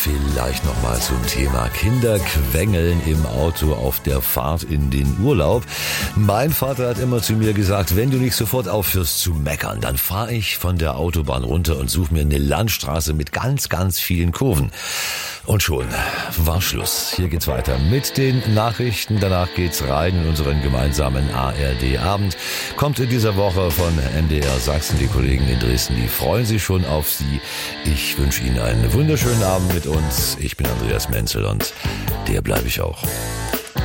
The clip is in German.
Vielleicht nochmal zum Thema Kinderquengeln im Auto auf der Fahrt in den Urlaub. Mein Vater hat immer zu mir gesagt, wenn du nicht sofort aufhörst zu meckern, dann fahre ich von der Autobahn runter und suche mir eine Landstraße mit ganz, ganz vielen Kurven. Und schon war Schluss. Hier geht's weiter mit den Nachrichten. Danach geht's rein in unseren gemeinsamen ARD-Abend. Kommt in dieser Woche von MDR Sachsen. Die Kollegen in Dresden, die freuen sich schon auf Sie. Ich wünsche Ihnen einen wunderschönen Abend mit uns. Ich bin Andreas Menzel und der bleibe ich auch.